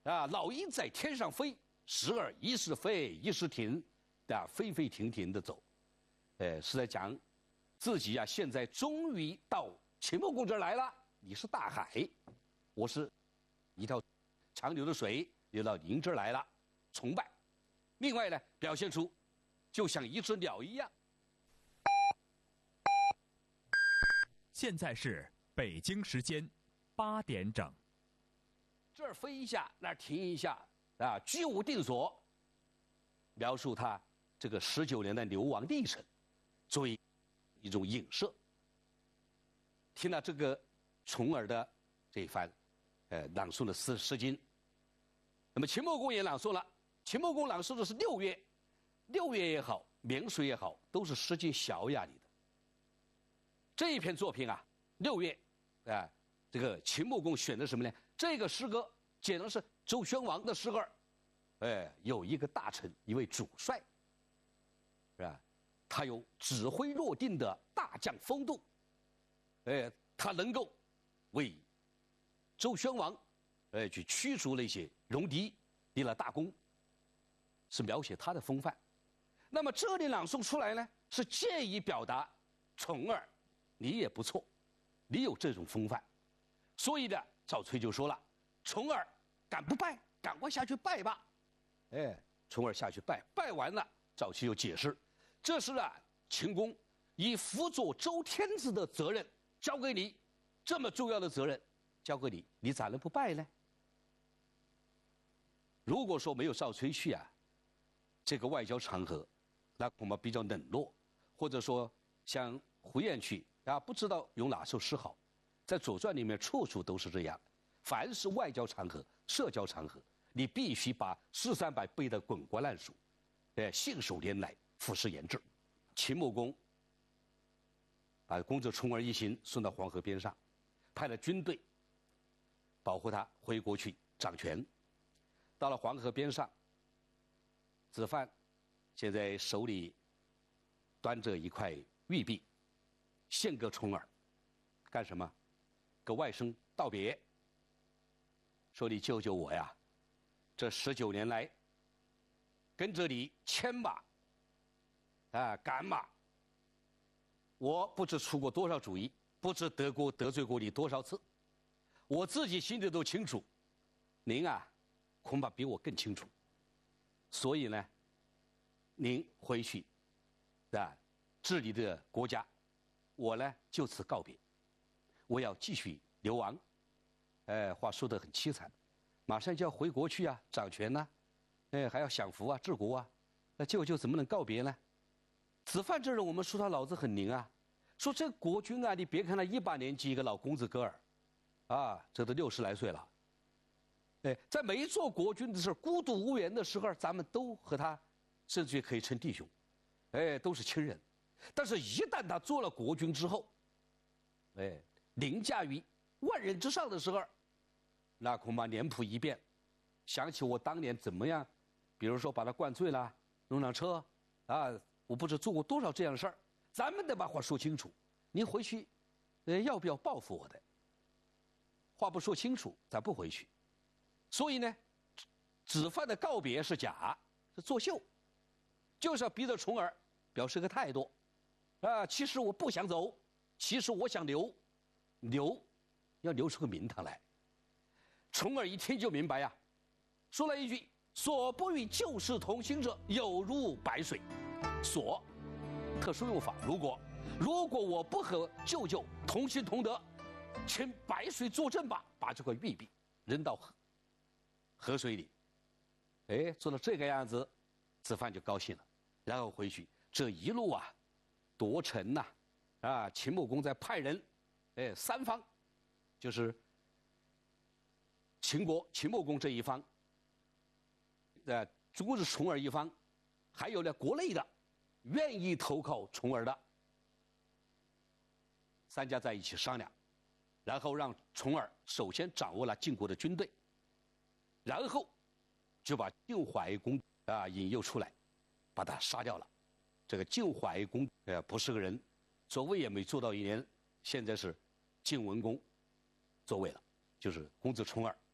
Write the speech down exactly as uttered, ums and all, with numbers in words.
啊，老鹰在天上飞，时而一时飞，一时停，啊，飞飞停停的走，呃，是在讲自己啊，现在终于到秦穆公这儿来了。你是大海，我是一条长流的水，流到您这儿来了，崇拜。另外呢，表现出就像一只鸟一样。 现在是北京时间八点整。 这儿飞一下，那儿停一下，啊，居无定所，描述他这个十九年的流亡历程，作为一种影射。听了这个重耳的这一番，呃，朗诵的诗诗经。那么秦穆公也朗诵了，秦穆公朗诵的是六月，六月也好，明水也好，都是《诗经·小雅》里的。这一篇作品啊，六月，啊，这个秦穆公选的什么呢？这个诗歌讲的是周宣王的时候，哎，有一个大臣，一位主帅，是吧？他有指挥若定的大将风度，哎，他能够为周宣王，哎，去驱逐了一些戎狄，立了大功，是描写他的风范。那么这里朗诵出来呢，是借以表达重耳，你也不错，你有这种风范。所以呢，赵崔就说了：“重耳，敢不拜？赶快下去拜吧。”哎，重耳下去拜，拜完了，赵崔又解释，这是啊，秦公以辅佐周天子的责任交给你，这么重要的责任交给你，你咋能不拜呢？如果说没有赵崔去啊，这个外交场合，那恐怕比较冷落，或者说像胡彦去啊，不知道用哪首诗好。在《左传》里面，处处都是这样。凡是外交场合、社交场合，你必须把诗三百背得滚瓜烂熟，哎，信手拈来，俯视言志。秦穆公把公子重耳一行送到黄河边上，派了军队保护他回国去掌权。到了黄河边上，子范现在手里端着一块玉璧，献给重耳，干什么？跟外甥道别，说你救救我呀！这十九年来，跟着你牵马，啊赶马，我不知出过多少主意，不知得过得罪过你多少次，我自己心里都清楚，您啊，恐怕比我更清楚。所以呢，您回去，啊，治理的国家，我呢就此告别。我要继续流亡，哎，话说得很凄惨，马上就要回国去啊，掌权呐、啊，哎，还要享福啊，治国啊，那舅舅怎么能告别呢？子范这人，我们说他脑子很灵啊，说这国君啊，你别看他一把年纪，一个老公子哥儿，啊，这都六十来岁了，哎，在没做国君的时候，孤独无援的时候，咱们都和他，甚至于可以称弟兄，哎，都是亲人，但是一旦他做了国君之后，哎。凌驾于万人之上的时候，那恐怕脸谱一变，想起我当年怎么样，比如说把他灌醉了，弄辆车，啊，我不知做过多少这样的事儿，咱们得把话说清楚。您回去，呃，要不要报复我的？话不说清楚，咱不回去。所以呢，子范的告别是假，是作秀，就是要逼着重耳表示个态度，啊，其实我不想走，其实我想留。留，要留出个名堂来。重耳一听就明白呀、啊，说了一句：“所不与旧事同行者，有如白水。”所，特殊用法。如果，如果我不和舅舅同心同德，请白水作证吧，把这块玉璧扔到河河水里。哎，做到这个样子，子范就高兴了，然后回去。这一路啊，夺城呐、啊，啊，秦穆公在派人。哎，三方，就是秦国秦穆公这一方，呃，公子重耳一方，还有呢国内的愿意投靠重耳的，三家在一起商量，然后让重耳首先掌握了晋国的军队，然后就把晋怀公啊引诱出来，把他杀掉了。这个晋怀公呃不是个人，座位也没做到一年，现在是晋文公座位了，就是公子重耳。